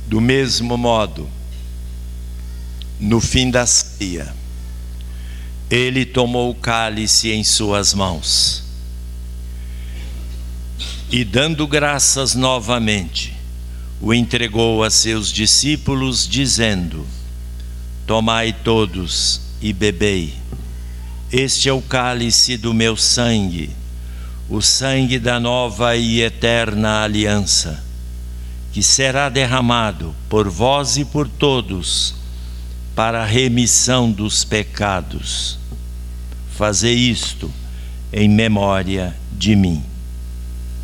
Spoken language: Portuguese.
Do mesmo modo, no fim da ceia, ele tomou o cálice em suas mãos e, dando graças novamente, o entregou a seus discípulos, dizendo: tomai todos e bebei. Este é o cálice do meu sangue, o sangue da nova e eterna aliança, que será derramado por vós e por todos para a remissão dos pecados. Fazei isto em memória de mim.